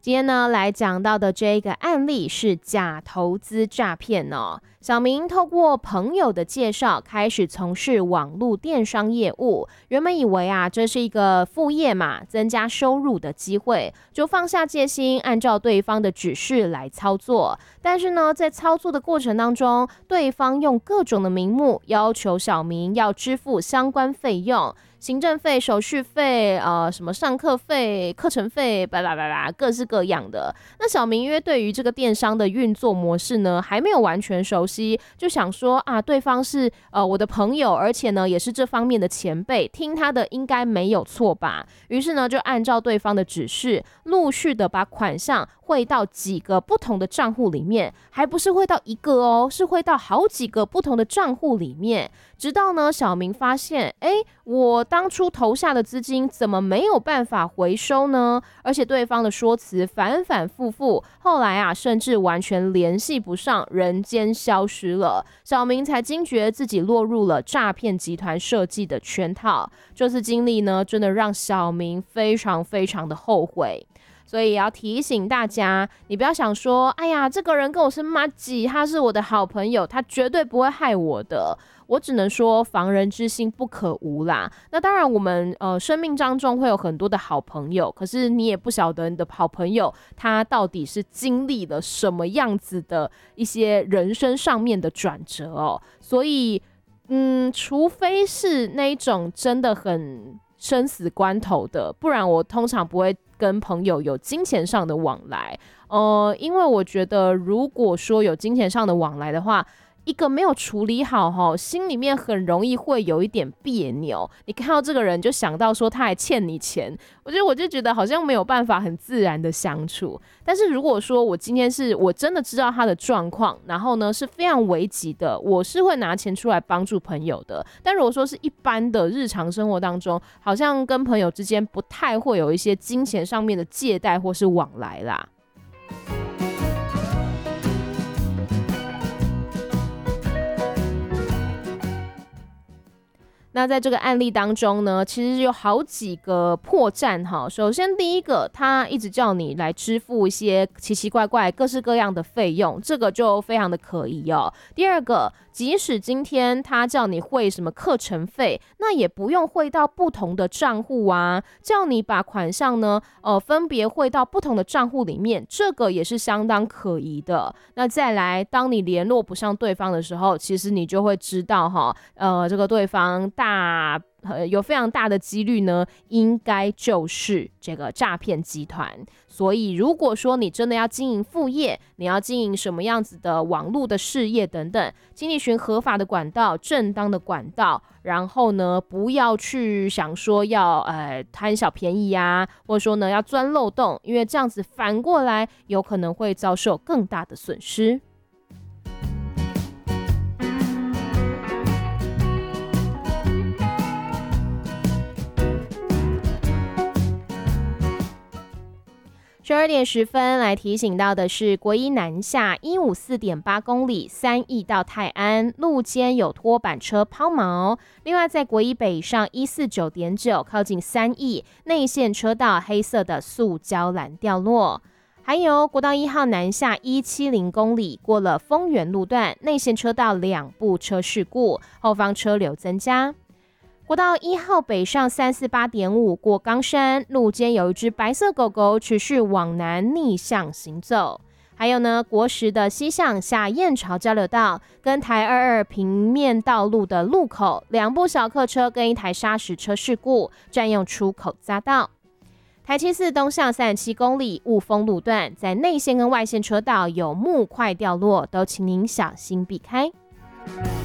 今天呢，来讲到的这个案例是假投资诈骗哦。小明透过朋友的介绍，开始从事网络电商业务。原本以为这是一个副业嘛，增加收入的机会，就放下戒心，按照对方的指示来操作。但是呢，在操作的过程当中，对方用各种的名目要求小明要支付相关费用。行政费、手续费、什么上课费、课程费，各式各样的。那小明因为对于这个电商的运作模式呢，还没有完全熟悉，就想说对方是我的朋友，而且呢也是这方面的前辈，听他的应该没有错吧。于是呢，就按照对方的指示，陆续的把款项汇到几个不同的账户里面，还不是汇到一个哦，是汇到好几个不同的账户里面。直到呢，小明发现，我当初投下的资金怎么没有办法回收呢？而且对方的说辞反反复复，后来甚至完全联系不上，人间消失了。小明才惊觉自己落入了诈骗集团设计的圈套。这次经历呢，真的让小明非常非常的后悔。所以也要提醒大家，你不要想说，哎呀，这个人跟我是麻吉，他是我的好朋友，他绝对不会害我的。我只能说防人之心不可无啦。那当然我们生命当中会有很多的好朋友，可是你也不晓得你的好朋友他到底是经历了什么样子的一些人生上面的转折哦。所以除非是那一种真的很生死关头的，不然我通常不会跟朋友有金钱上的往来。因为我觉得如果说有金钱上的往来的话，一个没有处理好心里面很容易会有一点别扭。你看到这个人就想到说他还欠你钱，我就觉得好像没有办法很自然的相处。但是如果说我今天是我真的知道他的状况，然后呢是非常危急的，我是会拿钱出来帮助朋友的。但如果说是一般的日常生活当中，好像跟朋友之间不太会有一些金钱上面的借贷或是往来啦。那在这个案例当中呢，其实有好几个破绽哈。首先第一个，他一直叫你来支付一些奇奇怪怪各式各样的费用，这个就非常的可疑哦。第二个，即使今天他叫你汇什么课程费，那也不用汇到不同的账户啊，叫你把款项呢分别汇到不同的账户里面，这个也是相当可疑的。那再来，当你联络不上对方的时候，其实你就会知道这个对方有非常大的几率呢，应该就是这个诈骗集团。所以如果说你真的要经营副业，你要经营什么样子的网络的事业等等，请你循合法的管道、正当的管道，然后呢不要去想说要贪小便宜啊，或者说呢要钻漏洞，因为这样子反过来有可能会遭受更大的损失。12点10分来提醒到的是，国一南下154.8公里3义到泰安路肩有拖板车抛锚。另外在国一北上149.9靠近3义内线车道黑色的塑胶栏掉落。还有国道1号南下170公里过了丰原路段内线车道2部车事故，后方车流增加。国道1号北上348.5过冈山路肩有一只白色狗狗持续往南逆向行走。还有呢，国10的西向下燕巢交流道跟台22平面道路的路口2部小客车跟一台砂石车事故，占用出口匝道。台74东向37公里雾峰路段在内线跟外线车道有木块掉落，都请您小心避开。